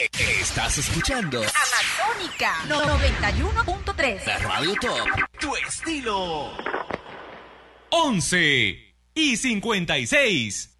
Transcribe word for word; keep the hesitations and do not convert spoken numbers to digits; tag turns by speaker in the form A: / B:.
A: Estás escuchando
B: Amazónica noventa y uno punto tres.
A: La Radio Top. Tu estilo.
C: once y cincuenta y seis.